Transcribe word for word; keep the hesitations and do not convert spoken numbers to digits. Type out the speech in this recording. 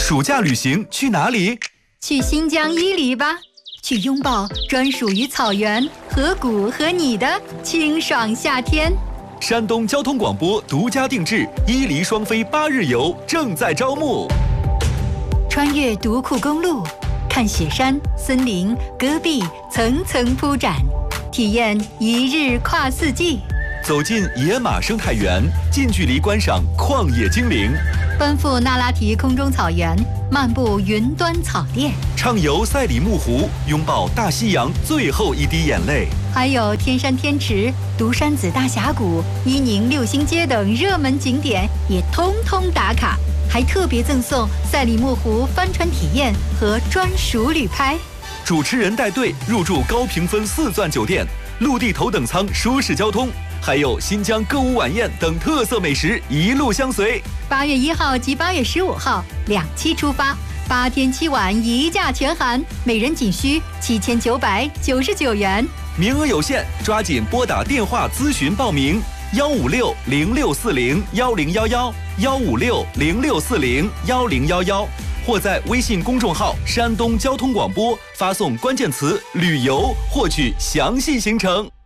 暑假旅行去哪里？ 去新疆伊犁吧，去拥抱专属于草原、河谷和你的清爽夏天。 山东交通广播独家定制伊犁双飞八日游正在招募。 穿越独库公路，看雪山、森林、戈壁层层铺展，体验一日跨四季。 走进野马生态园，近距离观赏旷野精灵。 奔赴那拉提空中草原，漫步云端草甸。 畅游赛里木湖，拥抱大西洋最后一滴眼泪。 还有天山天池、独山子大峡谷、伊宁六星街等热门景点也通通打卡，还特别赠送赛里木湖帆船体验和专属旅拍。 主持人带队入住高评分四钻酒店，陆地头等舱舒适交通，还有新疆歌舞晚宴等特色美食一路相随。 八月一号及八月十五号两期出发，八天七晚一价全含，每人仅需七千九百九十九元。 名额有限，抓紧拨打电话咨询报名：幺五六零六四零幺零幺幺，幺五六零六四零幺零幺幺，或在微信公众号“山东交通广播”发送关键词“旅游”获取详细行程。